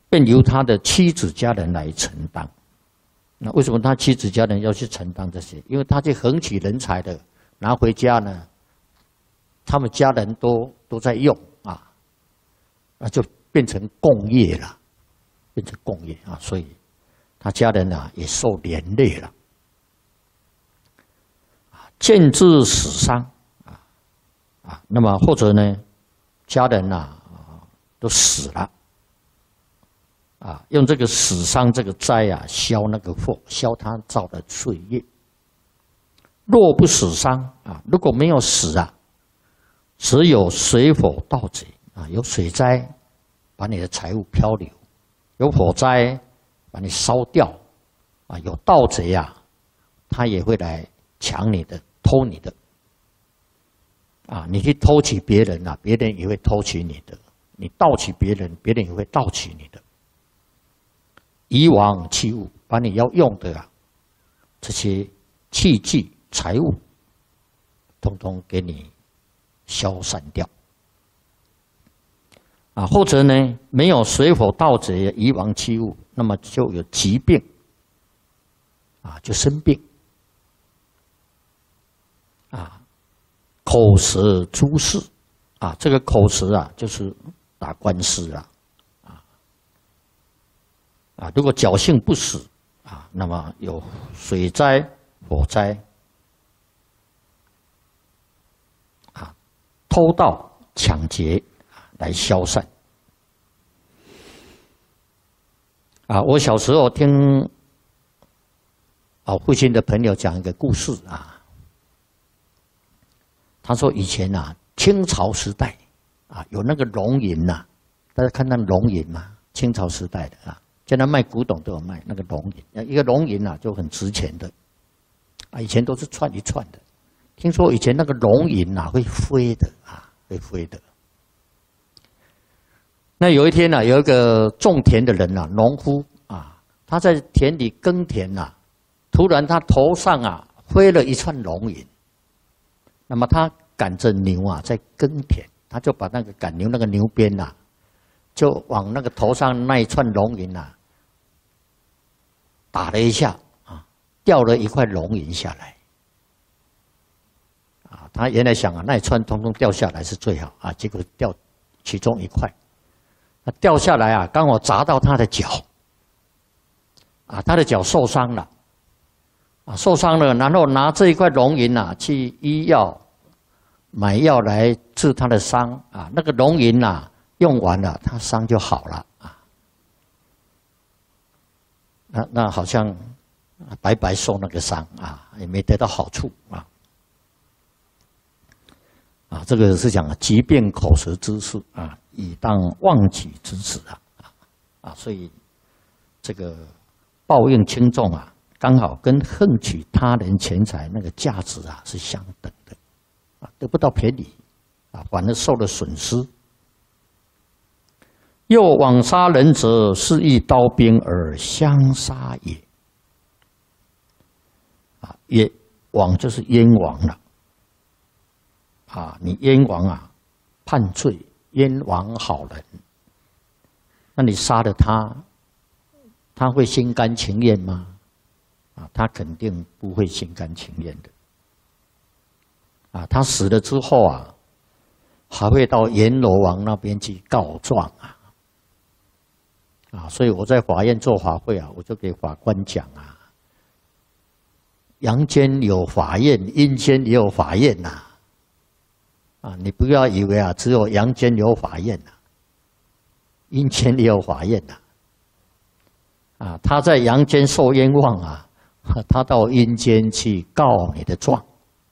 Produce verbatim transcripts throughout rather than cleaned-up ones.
便由他的妻子家人来承担。那为什么他妻子家人要去承担这些？因为他去横取人才的，拿回家呢，他们家人都都在用啊，那就变成共业了，变成共业啊，所以他家人啊也受连累了。见至死伤啊啊，那么或者呢，家人呐都死了。啊，用这个死伤这个灾啊，消那个祸，消他造的罪业。若不死伤啊，如果没有死啊，只有水火盗贼啊，有水灾把你的财物漂流，有火灾把你烧掉啊，有盗贼啊，他也会来抢你的、偷你的啊，你去偷取别人啊，别人也会偷取你的；你盗取别人，别人也会盗取你的。以往器物，把你要用的啊这些器具、财物，通通给你消散掉。啊，或者呢，没有水火盗贼以往器物，那么就有疾病，啊，就生病，啊，口舌诸事，啊，这个口舌啊，就是打官司啊。啊，如果侥幸不死啊，那么有水灾、火灾，啊，偷盗、抢劫来消散。啊，我小时候听啊父亲的朋友讲一个故事啊，他说以前啊，清朝时代啊，有那个龙吟呐，大家看那龙吟吗？清朝时代的啊。现在卖古董都有卖那个龙银，一个龙银啊就很值钱的，啊，以前都是串一串的。听说以前那个龙银啊会飞的啊，会飞的。那有一天呢、啊，有一个种田的人啊，农夫啊，他在田里耕田啊，突然他头上啊飞了一串龙银。那么他赶着牛啊在耕田，他就把那个赶牛那个牛鞭呐、啊，就往那个头上那一串龙银啊。打了一下啊，掉了一块龙银下来。啊，他原来想啊，那一串通通掉下来是最好啊，结果掉其中一块，那掉下来啊，刚好砸到他的脚，啊，他的脚受伤了，啊，受伤了，然后拿这一块龙银啊去医药买药来治他的伤啊，那个龙银啊用完了，他伤就好了。那那好像白白受那个伤啊，也没得到好处啊。啊，这个是讲疾病口舌之事啊，以当忘己之子啊啊，所以这个报应轻重啊，刚好跟横取他人钱财那个价值啊是相等的啊，得不到便宜啊，反而受了损失。又枉杀人者，是以刀兵而相杀也。啊，也枉就是冤枉了。啊，你冤枉啊，判罪冤枉好人，那你杀了他，他会心甘情愿吗？啊，他肯定不会心甘情愿的。啊，他死了之后啊，还会到阎罗王那边去告状啊。啊，所以我在法院做法会啊，我就给法官讲啊，阳间有法院，阴间也有法院呐、啊。啊，你不要以为啊，只有阳间有法院呐、啊，阴间也有法院呐、啊。啊，他在阳间受冤枉啊，他到阴间去告你的状。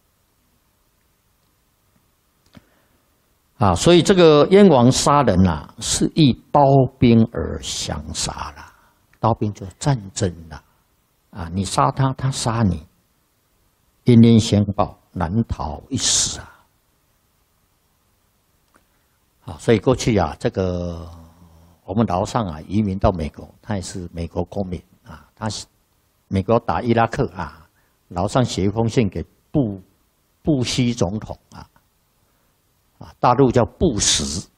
啊，所以这个冤枉杀人呐、啊，是以刀兵而相杀啦。刀兵就是战争啦，啊，你杀他，他杀你，冤冤相报，难逃一死啊。啊，所以过去啊，这个我们老上啊移民到美国，他也是美国公民啊，他美国打伊拉克啊，老上写一封信给布布希总统啊。啊，大陆叫布什